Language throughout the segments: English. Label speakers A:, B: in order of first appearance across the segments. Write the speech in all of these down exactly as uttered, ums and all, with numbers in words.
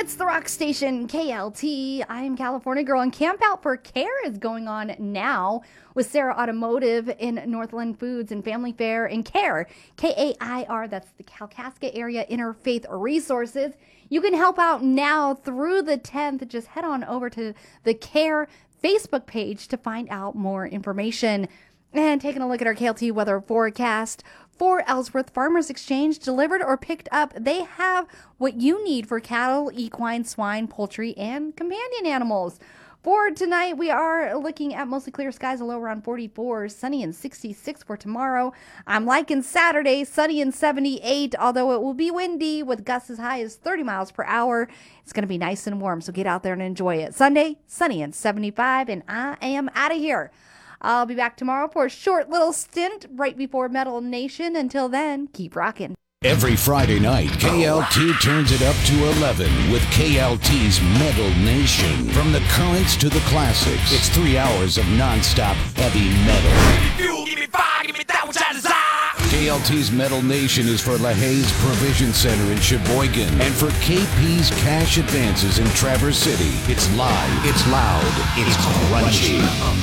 A: It's the rock station, K L T. I am California Girl, and Camp Out for Care is going on now with Sarah Automotive in Northland Foods and Family Fair and Care, K A I R, that's the Kalkaska Area Interfaith Resources. You can help out now through the tenth. Just head on over to the Care Facebook page to find out more information. And taking a look at our K L T weather forecast for Ellsworth Farmers Exchange, delivered or picked up, they have what you need for cattle, equine, swine, poultry, and companion animals. For tonight, we are looking at mostly clear skies, a low around forty-four, sunny and sixty-six for tomorrow. I'm liking Saturday, sunny and seventy-eight, although it will be windy with gusts as high as thirty miles per hour. It's going to be nice and warm, so get out there and enjoy it. Sunday, sunny and seventy-five, and I am out of here. I'll be back tomorrow for a short little stint right before Metal Nation. Until then, keep rocking.
B: Every Friday night, K L T turns it up to eleven with K L T's Metal Nation. From the currents to the classics, it's three hours of nonstop heavy metal.
C: Fuel, give me fire, give me that which I desire.
B: K L T's Metal Nation is for LaHaye's Provision Center in Sheboygan and for K P's Cash Advances in Traverse City. It's live, it's loud, it's crunchy.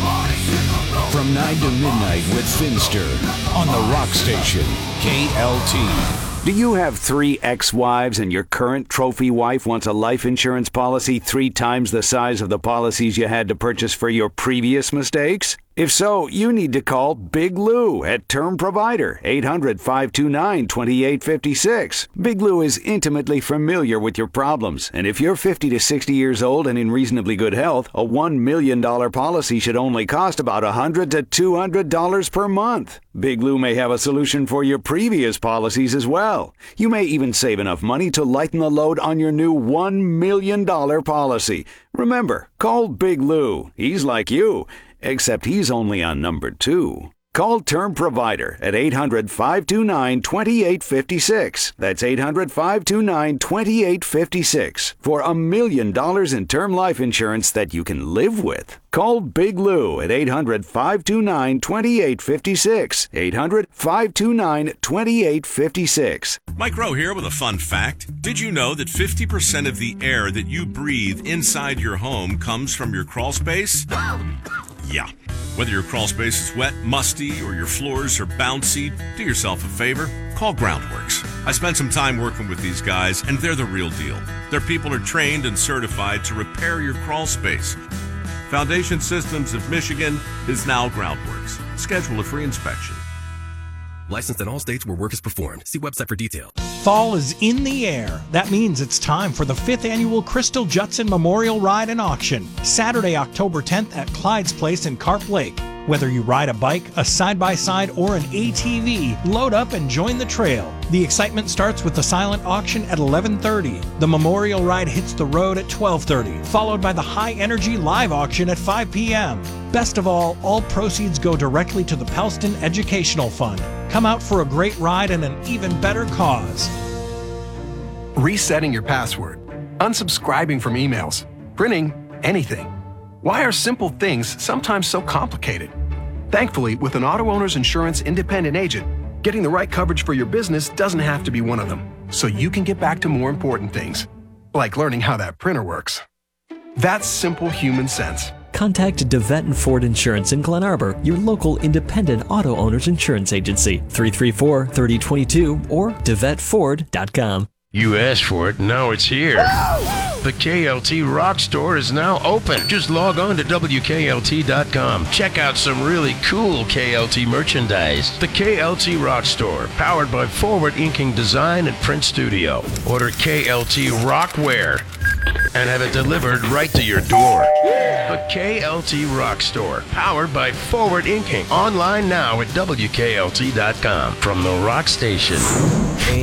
B: From nine to midnight with Finster on the Rock Station, K L T.
D: Do you have three ex-wives and your current trophy wife wants a life insurance policy three times the size of the policies you had to purchase for your previous mistakes? If so, you need to call Big Lou at Term Provider, eight hundred, five two nine, two eight five six. Big Lou is intimately familiar with your problems, and if you're fifty to sixty years old and in reasonably good health, a one million dollars policy should only cost about one hundred to two hundred dollars per month. Big Lou may have a solution for your previous policies as well. You may even save enough money to lighten the load on your new one million dollars policy. Remember, call Big Lou. He's like you, except he's only on number two. Call Term Provider at eight hundred, five two nine, two eight five six. That's eight hundred, five two nine, two eight five six for a million dollars in term life insurance that you can live with. Call Big Lou at eight hundred, five two nine, two eight five six. eight hundred, five two nine, two eight five six.
E: Mike Rowe here with a fun fact. Did you know that fifty percent of the air that you breathe inside your home comes from your crawl space? Yeah. Whether your crawl space is wet, musty, or your floors are bouncy, do yourself a favor. Call Groundworks. I spent some time working with these guys, and they're the real deal. Their people are trained and certified to repair your crawl space. Foundation Systems of Michigan is now Groundworks. Schedule a free inspection.
F: Licensed in all states where work is performed. See website for details.
G: Fall is in the air. That means it's time for the fifth annual Crystal Judson Memorial Ride and Auction, Saturday, October tenth at Clyde's Place in Carp Lake. Whether you ride a bike, a side-by-side, or an A T V, load up and join the trail. The excitement starts with the silent auction at eleven thirty. The memorial ride hits the road at twelve thirty, followed by the high-energy live auction at five p.m. Best of all, all proceeds go directly to the Pelston Educational Fund. Come out for a great ride and an even better cause.
H: Resetting your password, unsubscribing from emails, printing anything. Why are simple things sometimes so complicated? Thankfully, with an Auto Owners Insurance independent agent, getting the right coverage for your business doesn't have to be one of them, so you can get back to more important things, like learning how that printer works. That's simple human sense.
I: Contact DeVette and Ford Insurance in Glen Arbor, your local independent auto owners insurance agency, three three four, three oh two two or devet ford dot com.
J: You asked for it, now it's here. The K L T Rock Store is now open. Just log on to W K L T dot com. Check out some really cool K L T merchandise. The K L T Rock Store, powered by Forward Inking Design and Print Studio. Order K L T Rockwear and have it delivered right to your door. The K L T Rock Store, powered by Forward Inking. Online now at W K L T dot com. From the Rock Station.